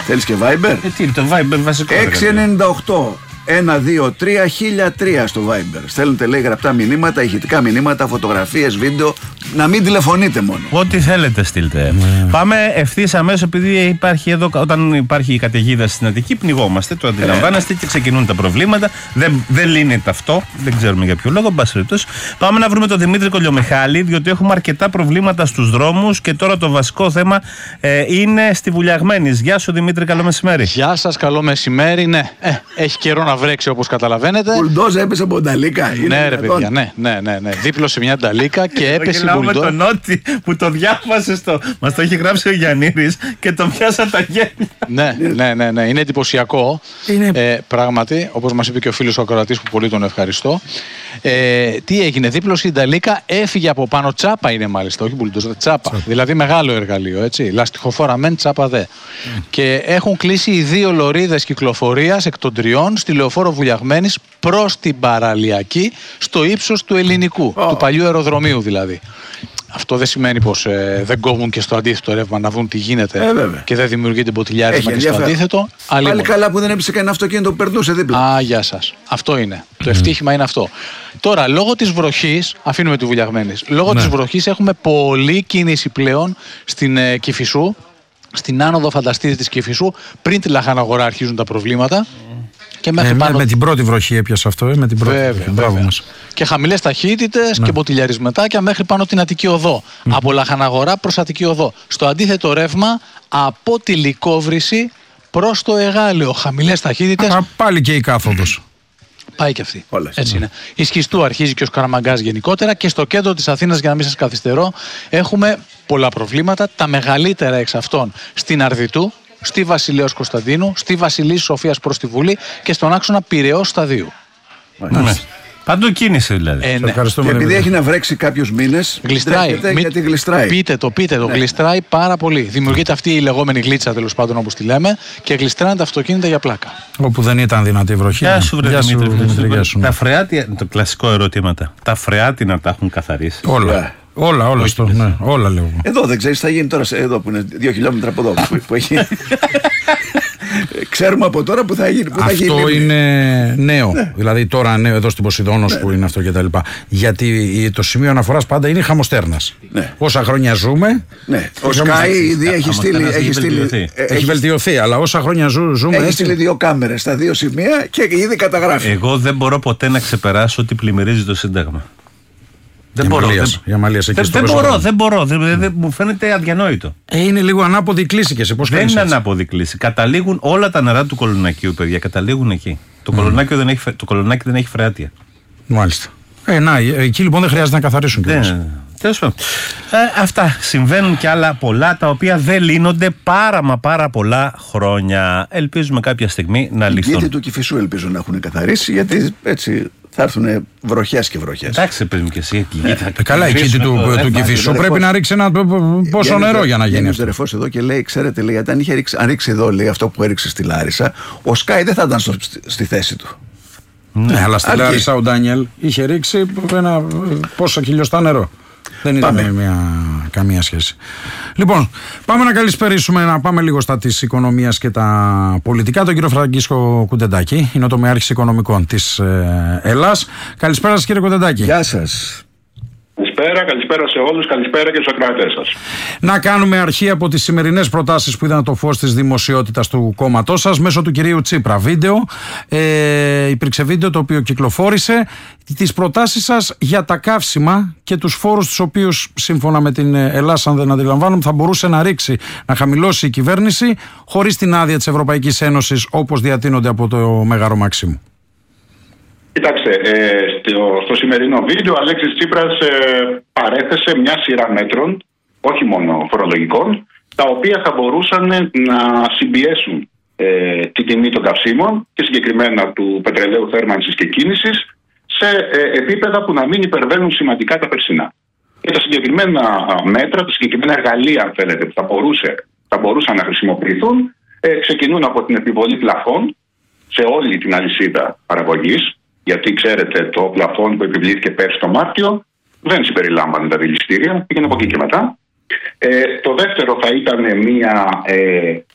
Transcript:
Θέλεις και Viber? Τι, το Viber βασικό. 698 1-2-3-1003 στο Viber. Στέλνετε, λέει, γραπτά μηνύματα, ηχητικά μηνύματα, φωτογραφίες, βίντεο. Να μην τηλεφωνείτε μόνο. Ό,τι θέλετε στείλτε. Πάμε ευθύς αμέσως, επειδή υπάρχει εδώ, όταν υπάρχει η καταιγίδα στην Αττική, πνιγόμαστε, το αντιλαμβάνεστε και ξεκινούν τα προβλήματα. Δεν λύνεται αυτό, δεν ξέρουμε για ποιο λόγο. Πάμε να βρούμε τον Δημήτρη Κολιομιχάλη, διότι έχουμε αρκετά προβλήματα στους δρόμους και τώρα το βασικό θέμα είναι στη Βουλιαγμένης. Γεια σου, Δημήτρη, καλό μεσημέρι. Γεια σας, καλό μεσημέρι. Ναι, έχει καιρό να βρέξει, όπως καταλαβαίνετε. Μπουλντόζα έπεσε από νταλίκα. Ναι, ρε παιδιά, ναι. Δίπλωσε μια νταλίκα και έπεσε η μπουλντόζα. Με τον Νότι που το διάβασε μας το έχει γράψει ο Γιαννήρης και το πιάσα τα γένια. Ναι, είναι εντυπωσιακό. Πράγματι, όπως μας είπε και ο φίλος ο ακροατής που πολύ τον ευχαριστώ. Τι έγινε, δίπλωσε η νταλίκα, έφυγε από πάνω, τσάπα είναι μάλιστα, όχι μπουλντόζα, τσάπα. Δηλαδή μεγάλο εργαλείο, έτσι. Λαστιχοφόρα μεν, τσάπα δε. Και έχουν κλείσει οι 2 λωρίδες κυκλοφορίας εκ των 3 στη λεωφόρο Βουλιαγμένης προς την παραλιακή, στο ύψος του Ελληνικού, του παλιού αεροδρομίου δηλαδή. Αυτό δεν σημαίνει πως δεν κόβουν και στο αντίθετο ρεύμα να δουν τι γίνεται και δεν δημιουργείται μποτιλιάρισμα και στο αντίθετο. Πάλι καλά που δεν έπεισε κανένα αυτοκίνητο που περνούσε δίπλα. Α, γεια σας. Αυτό είναι. Το ευτύχημα είναι αυτό. Τώρα, λόγω της βροχής, αφήνουμε τη Βουλιαγμένης, λόγω της βροχής έχουμε πολλή κίνηση πλέον στην Κηφισού. Στην άνοδο, φανταστείτε, της Κηφισού, πριν τη Λαχαναγορά αρχίζουν τα προβλήματα. Και με την πρώτη βροχή έπιασε αυτό, με την πρώτη βροχή. Μας. Και χαμηλές ταχύτητες και μποτιλιαρισμετάκια μέχρι πάνω την Αττική Οδό. Από Λαχαναγορά προς Αττική Οδό. Στο αντίθετο ρεύμα, από τη Λυκόβρηση προς το Εγάλεο. Χαμηλές ταχύτητες. Πάλι και η κάθοδος. Πάει και αυτή. Έτσι είναι. Η Σχιστού αρχίζει και ο Σκαραμαγκάς γενικότερα, και στο κέντρο της Αθήνας, για να μην σας καθυστερώ, έχουμε πολλά προβλήματα. Τα μεγαλύτερα εξ αυτών στην Αρδιτού, στη Βασιλέως Κωνσταντίνου, στη Βασιλής Σοφίας προς τη Βουλή και στον άξονα Πειραιώς Σταδίου. Παντού κίνηση δηλαδή. Ναι. Και επειδή έχει να βρέξει κάποιους μήνες, γλιστράει. Γιατί γλιστράει. Πείτε το, γλιστράει πάρα πολύ. Δημιουργείται αυτή η λεγόμενη γλίτσα, τέλος πάντων, όπως τη λέμε, και γλιστράνε τα αυτοκίνητα για πλάκα. Όπου δεν ήταν δυνατή βροχή. Γεια σου, βρε Δημήτρη. Τα φρεάτια, το κλασικό ερωτήματα. Τα φρεάτινα τα έχουν καθαρίσει. Όλα λέω. Εδώ δεν ξέρεις τι θα γίνει τώρα, εδώ που είναι 2 χιλιόμετρα από εδώ που έχει. Ξέρουμε από τώρα που θα γίνει. Αυτό είναι νέο. Δηλαδή τώρα νέο εδώ στην Ποσειδώνος που είναι αυτό κτλ. Γιατί το σημείο αναφοράς πάντα είναι χαμοστέρνας. Όσα χρόνια ζούμε. Ο Sky ήδη έχει βελτιωθεί, αλλά όσα χρόνια ζούμε. Έχει στείλει 2 κάμερες στα 2 σημεία και ήδη καταγράφει. Εγώ δεν μπορώ ποτέ να ξεπεράσω ότι πλημμυρίζει το Σύνταγμα. Δεν μπορώ. Μου φαίνεται αδιανόητο. Είναι λίγο ανάποδη κλίση και σε πώς δεν είναι ανάποδη κλίση. Καταλήγουν όλα τα νερά του Κολονακίου, παιδιά. Καταλήγουν εκεί. Το Κολονάκι δεν έχει φρεάτια. Μάλιστα. Εκεί λοιπόν δεν χρειάζεται να καθαρίσουν κιόλας. Τέλος πάντων. Αυτά συμβαίνουν και άλλα πολλά, τα οποία δεν λύνονται πάρα πολλά χρόνια. Ελπίζουμε κάποια στιγμή να λυθούν. Οι κήτη του Κηφισού ελπίζω να έχουν καθαρίσει, γιατί έτσι θα έρθουν βροχές και βροχές. Εντάξει, παιδί μου, και εσύ. Καλά, η κήτη του Κηφισού πρέπει να ρίξει ένα πόσο νερό για να γίνει. Ο Ρεφός εδώ και λέει, ξέρετε, λέει, αν ρίξει εδώ, λέει, αυτό που έριξε στη Λάρισα, ο Σκάι δεν θα ήταν στη θέση του. Ναι, αλλά στη Λάρισα ο Ντάνιελ είχε ρίξει πόσα χιλιοστά νερό. Δεν ήταν καμία σχέση. Λοιπόν, πάμε να καλησπερίσουμε, να πάμε λίγο στα της οικονομίας και τα πολιτικά. Τον κύριο Φραγκίσκο Κουντεντάκη, είναι ο τομεάρχης οικονομικών της Ελλάς. Καλησπέρα σας, κύριε Κουντεντάκη. Γεια σας. Καλησπέρα σε όλους, καλησπέρα και στους ακροατές σας. Να κάνουμε αρχή από τις σημερινές προτάσεις που είδαν το φως της δημοσιότητας του κόμματός σας μέσω του κυρίου Τσίπρα. Υπήρξε βίντεο το οποίο κυκλοφόρησε. Τις προτάσεις σας για τα καύσιμα και τους φόρους τους οποίους σύμφωνα με την Ελλάδα, αν δεν αντιλαμβάνομαι, θα μπορούσε να ρίξει, να χαμηλώσει η κυβέρνηση χωρίς την άδεια της Ευρωπαϊκής Ένωσης, όπως διατείνονται από το Μέγαρο Μαξίμου. Κοιτάξτε, στο σημερινό βίντεο ο Αλέξης Τσίπρας παρέθεσε μια σειρά μέτρων, όχι μόνο φορολογικών, τα οποία θα μπορούσαν να συμπιέσουν την τιμή των καυσίμων και συγκεκριμένα του πετρελαίου θέρμανσης και κίνησης σε επίπεδα που να μην υπερβαίνουν σημαντικά τα περσινά. Και τα συγκεκριμένα μέτρα, τα συγκεκριμένα εργαλεία, αν θέλετε, που θα μπορούσαν να χρησιμοποιηθούν, ξεκινούν από την επιβολή πλαφών σε όλη την αλυσίδα παραγωγής. Γιατί ξέρετε, το πλαφόν που επιβλήθηκε πέρσι το Μάρτιο δεν συμπεριλάμβανε τα δηληστήρια, πήγαινε από εκεί και μετά. Το δεύτερο θα ήταν μια